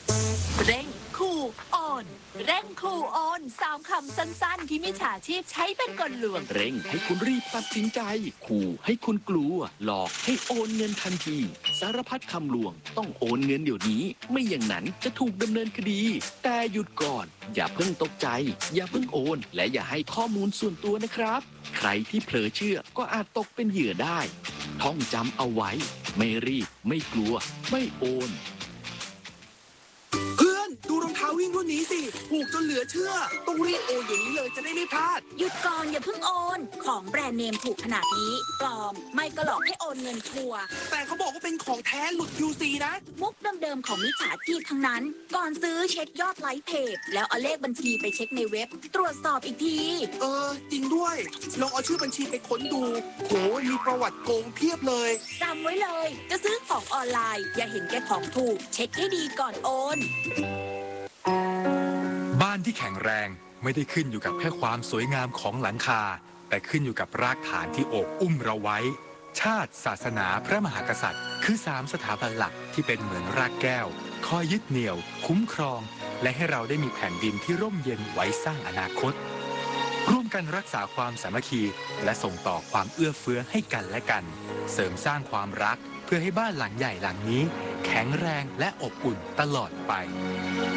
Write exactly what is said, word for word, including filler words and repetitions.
เร่งคูโอนเร่งคูโอนสามคำสั้นๆที่มิจฉาชีพใช้เป็นกลลวงเร่งให้คุณรีบตัดสินใจขู่ให้คุณกลัวหลอกให้โอนเงินทันทีสารพัดคำลวงต้องโอนเงินเดี๋ยวนี้ไม่อย่างนั้นจะถูกดำเนินคดี แต่หยุดก่อนอย่าเพิ่งตกใจอย่าเพิ่งโอนและอย่าให้ข้อมูลส่วนตัวนะครับใครที่เผลอเชื่อก็อาจตกเป็นเหยื่อได้ท่องจำเอาไว้ไม่รีบไม่กลัวไม่โอนเพื่อนดูรองเท้าวิ่งรุ่นนี้สิถูกจนเหลือเชื่อต้องรีบโอนอย่างนี้เลยจะได้ไม่พลาดหยุดก่อนอย่าเพิ่งโอนของแบรนด์เนมถูกขนาดนี้ปลอมไม่ก็หลอกให้โอนเงินชัวร์แต่เขาบอกว่าเป็นของแท้หลุด คิว ซี นะมุกเดิมๆของมิจฉาชีพทั้งนั้นก่อนซื้อเช็คยอดไลค์เพจแล้วเอาเลขบัญชีไปเช็คในเว็บตรวจสอบอีกทีเออจริงด้วยลองเอาชื่อบัญชีไปค้นดูโหมีประวัติโกงเพียบเลยจำไว้เลยจะซื้อของออนไลน์อย่าเห็นแก่ของถูกเช็คให้ดีก่อนโอนบ้านที่แข็งแรงไม่ได้ขึ้นอยู่กับแค่ความสวยงามของหลังคาแต่ขึ้นอยู่กับรากฐานที่โอบอุ้มเราไว้ชาติศาสนาพระมหากษัตริย์คือสามสถาบันหลักที่เป็นเหมือนรากแก้วคอยยึดเหนี่ยวคุ้มครองและให้เราได้มีแผ่นดินที่ร่มเย็นไว้สร้างอนาคตร่วมกันรักษาความสามัคคีและส่งต่อความเอื้อเฟื้อให้กันและกันเสริมสร้างความรักเพื่อให้บ้านหลังใหญ่หลังนี้แข็งแรงและอบอุ่นตลอดไป